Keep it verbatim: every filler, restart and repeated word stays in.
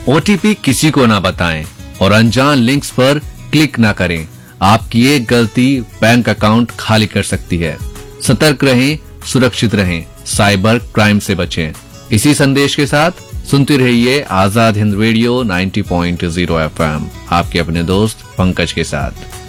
OTP किसी को ना बताएं और अनजान लिंक्स पर क्लिक ना करें। आपकी एक गलती बैंक अकाउंट खाली कर सकती है। सतर्क रहें, सुरक्षित रहें, साइबर क्राइम से बचें। इसी संदेश के साथ सुनते रहिए आजाद हिंद रेडियो नब्बे पॉइंट शून्य एफएम, आपके अपने दोस्त पंकज के साथ।